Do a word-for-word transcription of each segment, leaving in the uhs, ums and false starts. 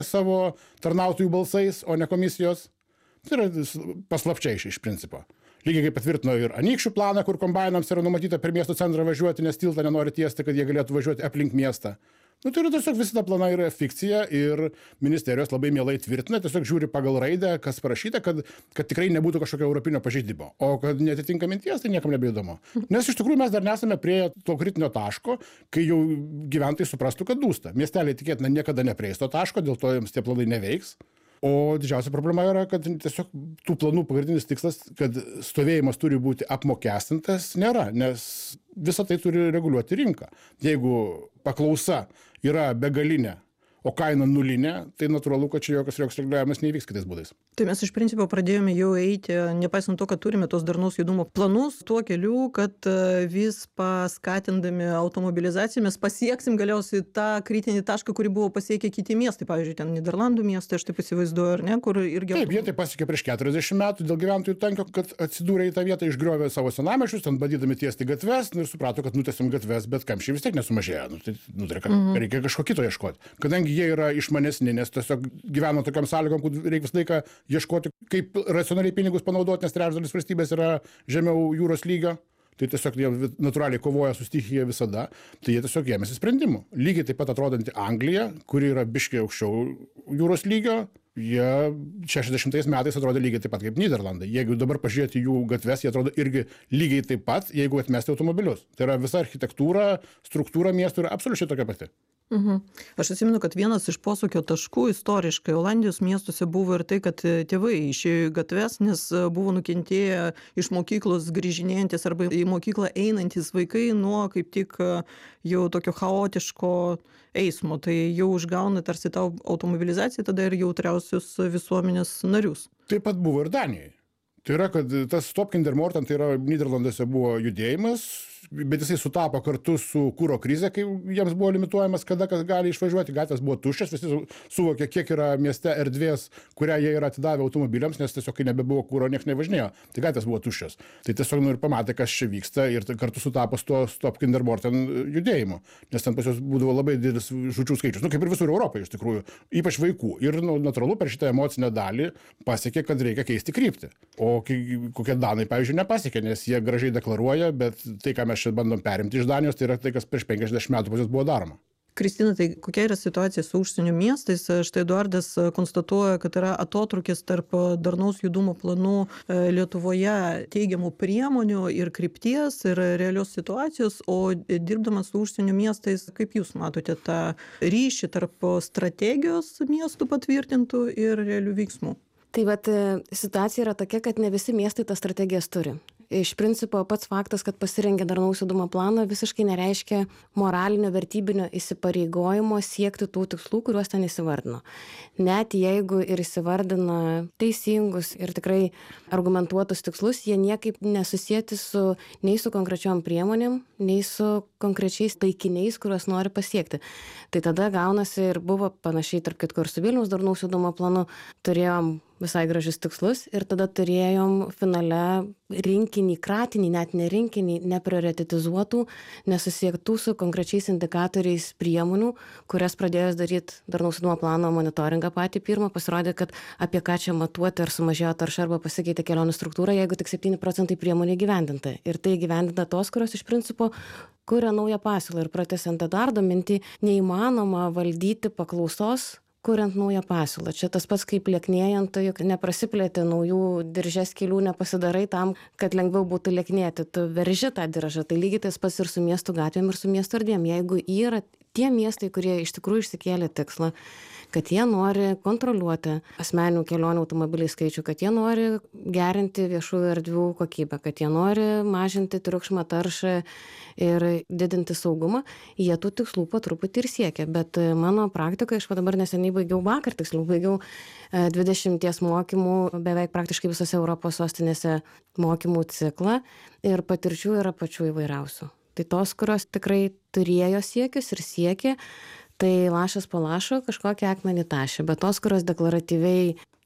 savo tarnautojų balsais, o ne komisijos. Tai yra paslapčiai iš principo. Lygiai kaip patvirtino ir Anykščių planą, kur kombainams yra numatyta per miesto centrą važiuoti, nes tiltą nenori tiesti, kad jie galėtų važiuoti aplink miestą. Nu, tai yra tiesiog visi ta plana yra fikcija ir ministerijos labai mielai tvirtina, tiesiog žiūri pagal raidę, kas parašyta, kad, kad tikrai nebūtų kažkokio europinio pažeidimo. O kad netitinka minties, tai niekam nebeįdomu. Nes iš tikrųjų mes dar nesame prie to kritinio taško, kai jau gyventojai suprastų, kad dūsta. Miesteliai tikėtina niekada neprieis to taško, dėl to jiems tie planai neveiks. O didžiausia problema yra, kad tiesiog tų planų pagrindinis tikslas, kad stovėjimas turi būti apmokestintas, nėra, nes visą tai turi reguliuoti rinka. Jeigu paklausa yra begalinė, o kaina nulinė, tai natūralu, kad čia jokios joks reguliavimas neįvyks kitais būdais. Tai mes iš principo pradėjome jau eiti, nepaisant to, kad turime tos darnaus judumo planus, tuo keliu, kad vis paskatindami automobilizaciją mes pasieksim galiausiai tą kritinį tašką, kurį buvo pasiekę kiti miestai. Pavyzdžiui, ten Niderlandų miestai, aš taip įsivaizduoju, ar ne, kur irgi... Taip, jie tai pasiekė prieš keturiasdešimt metų dėl gyventojų tankio, kad atsidūrė į tą vietą, išgriovė savo senamiesčius, ten bandydami tiesti gatves, nu, ir suprato, kad nutiesim gatves, bet kamščiai vis tiek nesumažėjo. Nu, tai, nu, tai reikia, mhm. reikia kažko kito ieškoti. Kadangi jie yra išmanesni, nes tiesiog gyveno tokiam sąlygom, kad reikia visą laiką ieškoti, kaip racionaliai pinigus panaudoti, nes trečdalis valstybės yra žemiau jūros lygio. Tai tiesiog jie natūraliai kovoja su stichija visada, tai jie tiesiog ėmėsi sprendimų. Lygiai taip pat atrodanti Anglija, kuri yra biškiai aukščiau jūros lygio, jie šešiasdešimtais metais atrodė lygiai taip pat kaip Niderlandai. Jeigu dabar pažiūrėti jų gatves, jie atrodo irgi lygiai taip pat, jeigu atmesti automobilius. Tai yra visa architektūra, struktūra miestų yra absoliučiai tokia pati. Mhm. Aš atsimenu, kad vienas iš posūkio taškų istoriškai Olandijos miestuose buvo ir tai, kad tėvai išėjo į gatves, nes buvo nukentėję iš mokyklos grįžinėjantis arba į mokyklą einantis vaikai nuo kaip tik jau tokio chaotiško eismo. Tai jau užgauna tarsi tą automobilizaciją tada ir jautriausius visuomenės narius. Taip pat buvo ir Danijai. Tai yra, kad tas Stop Kindermorten, tai yra Niderlanduose buvo judėjimas, bet jisai sutapo kartu su kuro krize, kai jiems buvo limituojamas, kada kas gali išvažiuoti, gatvės buvo tuščias, visi suvokė, kiek yra mieste erdvės, kurią jie yra atidavę automobiliams, nes tiesiog, kai nebebuvo kuro, niekas nevažinėjo, tai gatvės buvo tuščias. Tai tiesiog nu ir pamatė, kas čia vyksta ir kartu sutapo su to Stop Kindermorten judėjimu, nes ten pas juos būdavo labai didelis žūčių skaičius, nu kaip ir visur Europoje iš tikrųjų, ypač vaikų. Ir nu, natūralu per šitą emocinę dalį pasiekė, kad reikia keisti kryptį. O kokie Danai, pavyzdžiui, nepasiekė, nes jie gražiai deklaruoja, bet tai, ką mes čia bandom perimti iš Danijos, tai yra tai, kas prieš penkiasdešimt metų pas jus buvo daroma. Kristina, tai kokia yra situacija su užsienio miestais? Štai Eduardas konstatuoja, kad yra atotrukis tarp darnaus judumo planų Lietuvoje teigiamų priemonių ir krypties ir realios situacijos, o dirbdamas su užsienio miestais, kaip jūs matote tą ryšį tarp strategijos miestų patvirtintų ir realių veiksmų? Tai vat situacija yra tokia, kad ne visi miestai tas strategijas turi. Iš principo pats faktas, kad pasirengė darnaus judumo planą, visiškai nereiškia moralinio, vertybinio įsipareigojimo siekti tų tikslų, kuriuos ten įsivardino. Net jeigu ir įsivardina teisingus ir tikrai argumentuotus tikslus, jie niekaip nesusijęti su, nei su konkrečiom priemonėm, nei su konkrečiais taikiniais, kuriuos nori pasiekti. Tai tada gaunasi ir buvo panašiai, tarp kitko ir su Vilniaus darnaus judumo planu, turėjom visai gražius tikslus ir tada turėjom finale rinkinį, kratinį, net ne rinkinį, neprioritetizuotų, nesusiektų su konkrečiais indikatoriais priemonių, kurias pradėjus daryti darnaus judumo plano monitoringą patį pirmą, pasirodė, kad apie ką čia matuoti, ar sumažėjo tarša arba pasikeitė kelionių struktūra, jeigu tik septyni procentai priemonių įgyvendinta. Ir tai įgyvendinta tos, kurios iš principo kuria naują pasiūlą ir pratęsiant Eduardo mintį, neįmanoma valdyti paklausos, kuriant naują pasiūlą. Čia tas pats kaip lieknėjant, tai juk neprasiplėti naujų diržės skylių, nepasidarai tam, kad lengviau būtų lieknėti. Tu verži tą diržą. Tai lygiai tas pats ir su miestų gatvėm ir su miestų erdvėm. Jeigu yra tie miestai, kurie iš tikrųjų išsikėlė tikslą, kad jie nori kontroliuoti asmeninių kelionių automobiliai skaičių, kad jie nori gerinti viešųjų erdvių kokybę, kad jie nori mažinti triukšmą, taršą ir didinti saugumą, jie tų tikslų po truputį ir siekia. Bet mano praktika, aš va dabar neseniai baigiau vakar, tiksliau baigiau dvidešimties mokymų beveik praktiškai visose Europos sostinėse mokymų ciklą ir patirčių yra pačių įvairiausių. Tai tos, kurios tikrai turėjo siekius ir siekė, tai lašas po lašo kažkokią akmenį tašė, bet tos, kurios deklaratyviai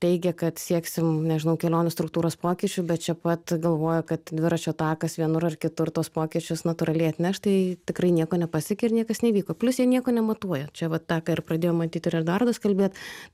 teigia kad sieksim nežinau kelionių struktūros pokyčių bet čia pat galvoja kad dviračio takas vienur ar kitur tuos pokyčius natūraliai atneš tai tikrai nieko nepasiekė ir niekas nevyko plius jie nieko nematuoja čia vat tą ką ir pradėjo matyt ir eduardas kalbėt